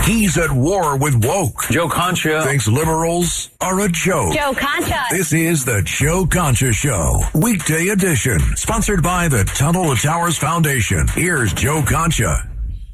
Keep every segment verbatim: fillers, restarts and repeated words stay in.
He's at war with woke. Joe Concha thinks liberals are a joke. Joe Concha. This is the Joe Concha Show, weekday edition, sponsored by the Tunnel to Towers Foundation. Here's Joe Concha.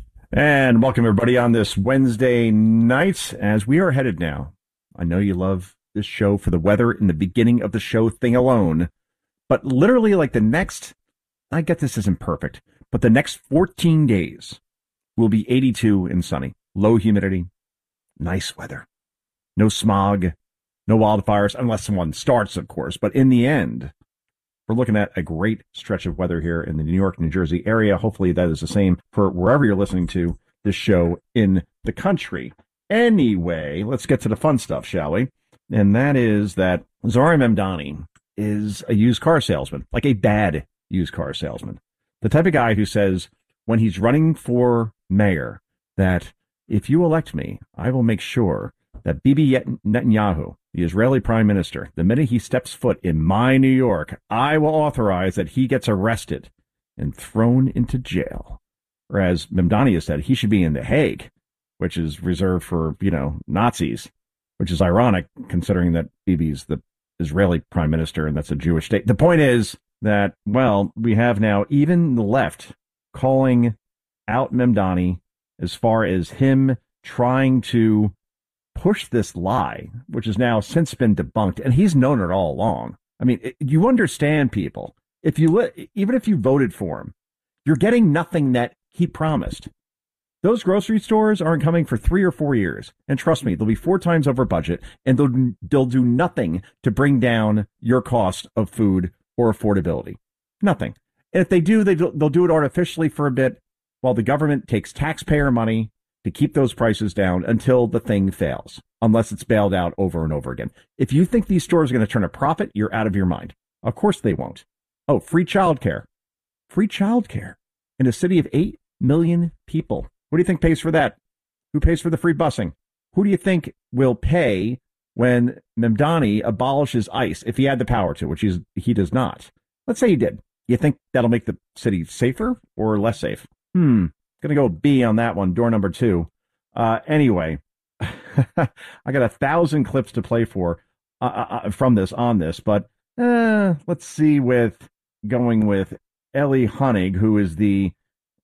And welcome everybody on this Wednesday night as we are headed now. I know you love this show for the weather in the beginning of the show thing alone, but literally like the next, I get this isn't perfect, but the next fourteen days will be eighty-two and sunny. Low humidity, nice weather, no smog, no wildfires, unless someone starts, of course. But in the end, we're looking at a great stretch of weather here in the New York, New Jersey area. Hopefully that is the same for wherever you're listening to this show in the country. Anyway, let's get to the fun stuff, shall we? And that is that Zohran Mamdani is a used car salesman, like a bad used car salesman. The type of guy who says when he's running for mayor that if you elect me, I will make sure that Bibi Netanyahu, the Israeli prime minister, the minute he steps foot in my New York, I will authorize that he gets arrested and thrown into jail. Whereas Mamdani has said he should be in The Hague, which is reserved for, you know, Nazis, which is ironic considering that Bibi's the Israeli prime minister and that's a Jewish state. The point is that, well, we have now even the left calling out Mamdani as far as him trying to push this lie, which has now since been debunked, and he's known it all along. I mean, it, you understand, people. If you li- even if you voted for him, you're getting nothing that he promised. Those grocery stores aren't coming for three or four years, and trust me, they'll be four times over budget, and they'll they'll do nothing to bring down your cost of food or affordability. Nothing. And if they do, they do, they'll do it artificially for a bit, while the government takes taxpayer money to keep those prices down until the thing fails, unless it's bailed out over and over again. If you think these stores are going to turn a profit, you're out of your mind. Of course they won't. Oh, free childcare. Free childcare in a city of eight million people. What do you think pays for that? Who pays for the free busing? Who do you think will pay when Mamdani abolishes ICE, if he had the power to, which he's, he does not? Let's say he did. You think that'll make the city safer or less safe? Hmm. Gonna go B on that one. Door number two. Uh, anyway, I got a thousand clips to play for uh, uh, from this on this, but uh, let's see with going with Ellie Honig, who is the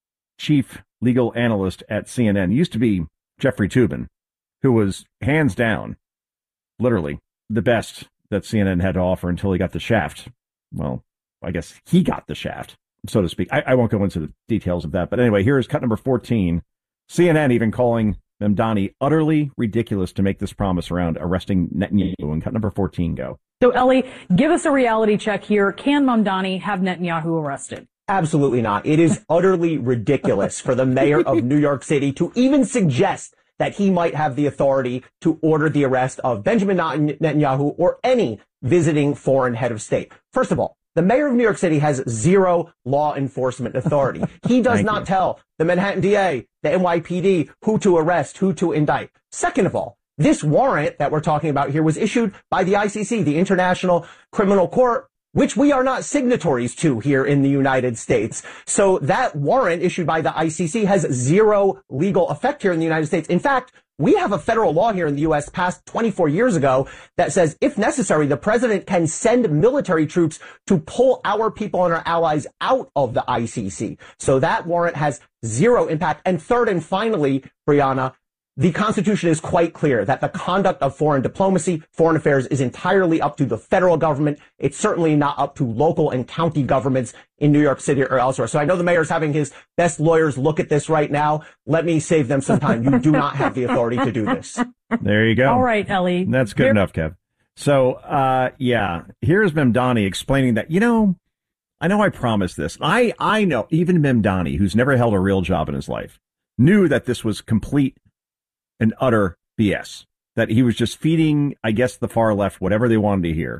chief legal analyst at C N N. It used to be Jeffrey Toobin, who was hands down, literally the best that C N N had to offer until he got the shaft. Well, I guess he got the shaft, so to speak. I, I won't go into the details of that. But anyway, here is cut number fourteen. C N N even calling Mamdani utterly ridiculous to make this promise around arresting Netanyahu. And cut number fourteen, go. So, Ellie, give us a reality check here. Can Mamdani have Netanyahu arrested? Absolutely not. It is utterly ridiculous for the mayor of New York City to even suggest that he might have the authority to order the arrest of Benjamin Netanyahu or any visiting foreign head of state. First of all, the mayor of New York City has zero law enforcement authority. He does not you. tell the Manhattan D A, the N Y P D, who to arrest, who to indict. Second of all, this warrant that we're talking about here was issued by the I C C, the International Criminal Court, which we are not signatories to here in the United States. So that warrant issued by the I C C has zero legal effect here in the United States. In fact, we have a federal law here in the U S passed twenty-four years ago that says, if necessary, the president can send military troops to pull our people and our allies out of the I C C. So that warrant has zero impact. And third and finally, Brianna, the Constitution is quite clear that the conduct of foreign diplomacy, foreign affairs, is entirely up to the federal government. It's certainly not up to local and county governments in New York City or elsewhere. So I know the mayor's having his best lawyers look at this right now. Let me save them some time. You do not have the authority to do this. There you go. All right, Ellie. That's good Here- enough, Kev. So, uh, yeah, here's Mamdani explaining that, you know, I know I promised this. I, I know even Mamdani, who's never held a real job in his life, knew that this was complete and utter B S, that he was just feeding, I guess, the far left whatever they wanted to hear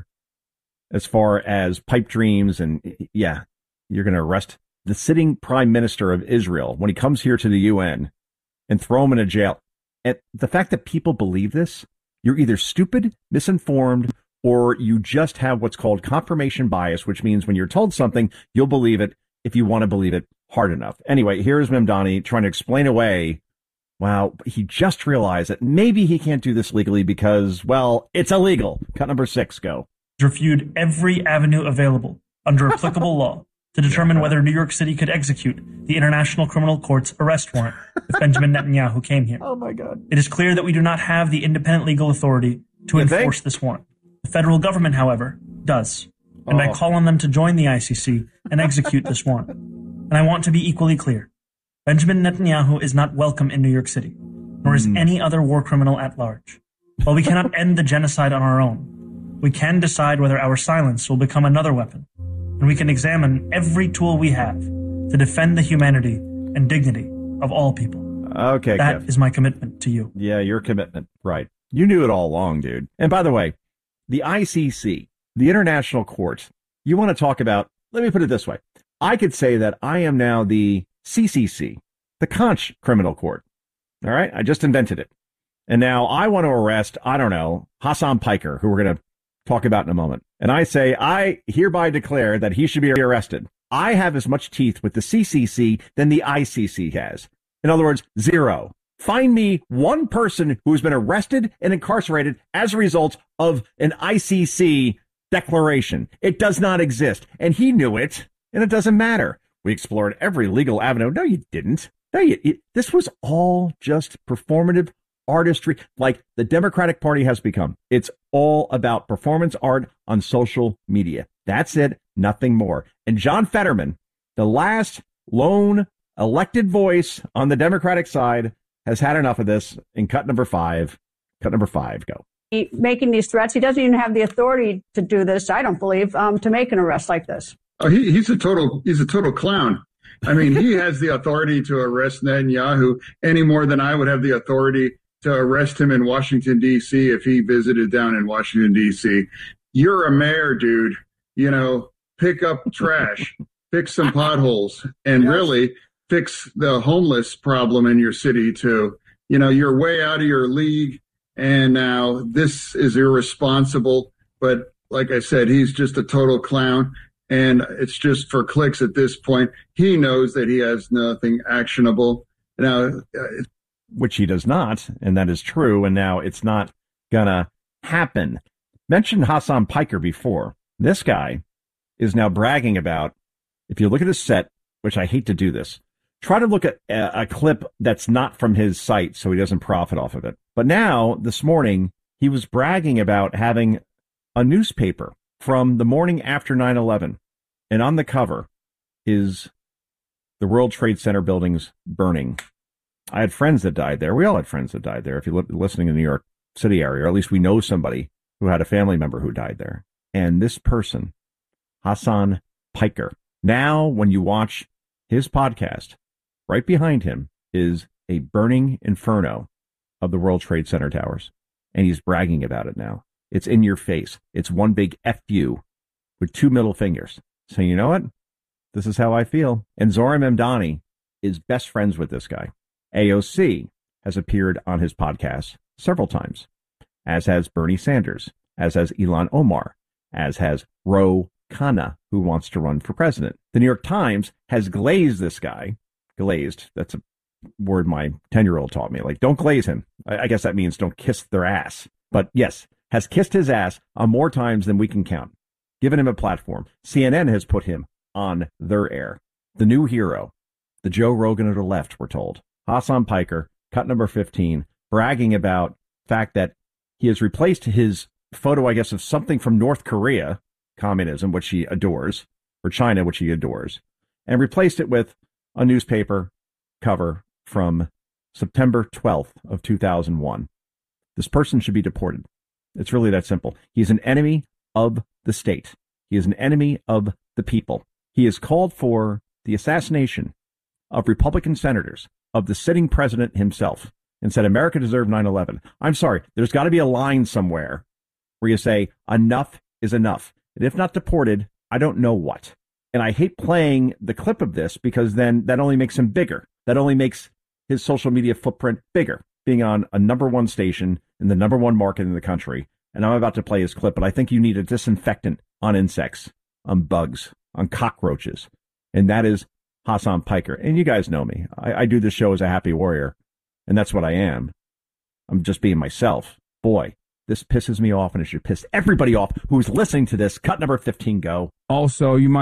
as far as pipe dreams. And yeah, you're going to arrest the sitting prime minister of Israel when he comes here to the U N and throw him in a jail. And the fact that people believe this, you're either stupid, misinformed, or you just have what's called confirmation bias, which means when you're told something, you'll believe it if you want to believe it hard enough. Anyway, here's Mamdani trying to explain away Wow, he just realized that maybe he can't do this legally because, well, it's illegal. Cut number six, go. Reviewed every avenue available under applicable law to determine whether New York City could execute the International Criminal Court's arrest warrant if Benjamin Netanyahu came here. Oh, my God. It is clear that we do not have the independent legal authority to You enforce think? this warrant. The federal government, however, does. And Oh. I call on them to join the I C C and execute this warrant. And I want to be equally clear. Benjamin Netanyahu is not welcome in New York City, nor is any other war criminal at large. While we cannot end the genocide on our own, we can decide whether our silence will become another weapon, and we can examine every tool we have to defend the humanity and dignity of all people. Okay, That Kev. is my commitment to you. Yeah, your commitment. Right. You knew it all along, dude. And by the way, the I C C, the International Court, you want to talk about, let me put it this way. I could say that I am now the C C C, the Conch Criminal Court. All right. I just invented it. And now I want to arrest, I don't know, Hassan Piker, who we're going to talk about in a moment. And I say, I hereby declare that he should be arrested. I have as much teeth with the C C C than the I C C has. In other words, zero. Find me one person who's been arrested and incarcerated as a result of an I C C declaration. It does not exist. And he knew it, and it doesn't matter. We explored every legal avenue. No, you didn't. No, you, it, this was all just performative artistry, like the Democratic Party has become. It's all about performance art on social media. That's it, nothing more. And John Fetterman, the last lone elected voice on the Democratic side, has had enough of this. In cut number five, cut number five, go. He, making these threats, he doesn't even have the authority to do this, I don't believe, um, to make an arrest like this. Oh, he, he's a total he's a total clown. I mean, he has the authority to arrest Netanyahu any more than I would have the authority to arrest him in Washington, D C if he visited down in Washington, D C You're a mayor, dude. You know, pick up trash, fix some potholes, and Yes. really fix the homeless problem in your city, too. You know, you're way out of your league, and now this is irresponsible. But like I said, he's just a total clown. And it's just for clicks at this point. He knows that he has nothing actionable. Now, uh, Which he does not, and that is true, and now it's not gonna happen. Mentioned Hassan Piker before. This guy is now bragging about, if you look at his set, which I hate to do this, try to look at a, a clip that's not from his site so he doesn't profit off of it. But now, this morning, he was bragging about having a newspaper from the morning after nine eleven, and on the cover is the World Trade Center buildings burning. I had friends that died there. We all had friends that died there. If you're listening in the New York City area, or at least we know somebody who had a family member who died there. And this person, Hassan Piker, now when you watch his podcast, right behind him is a burning inferno of the World Trade Center towers. And he's bragging about it now. It's in your face. It's one big F you with two middle fingers. So you know what? This is how I feel. And Zohran Mamdani is best friends with this guy. A O C has appeared on his podcast several times, as has Bernie Sanders, as has Ilhan Omar, as has Ro Khanna, who wants to run for president. The New York Times has glazed this guy. Glazed, that's a word my ten-year-old taught me. Like, don't glaze him. I, I guess that means don't kiss their ass. But yes, has kissed his ass on more times than we can count, given him a platform. C N N has put him on their air. The new hero, the Joe Rogan of the left, we're told. Hassan Piker, cut number fifteen, bragging about the fact that he has replaced his photo, I guess, of something from North Korea, communism, which he adores, or China, which he adores, and replaced it with a newspaper cover from September twelfth of two thousand one. This person should be deported. It's really that simple. He's an enemy of the state. He is an enemy of the people. He has called for the assassination of Republican senators, of the sitting president himself, and said America deserved nine eleven. I'm sorry, there's got to be a line somewhere where you say enough is enough. And if not deported, I don't know what. And I hate playing the clip of this because then that only makes him bigger. That only makes his social media footprint bigger, being on a number one station in the number one market in the country. And I'm about to play his clip, but I think you need a disinfectant on insects, on bugs, on cockroaches. And that is Hassan Piker. And you guys know me. I, I do this show as a happy warrior. And that's what I am. I'm just being myself. Boy, this pisses me off, and it should piss everybody off who's listening to this. Cut number fifteen, go. Also, you might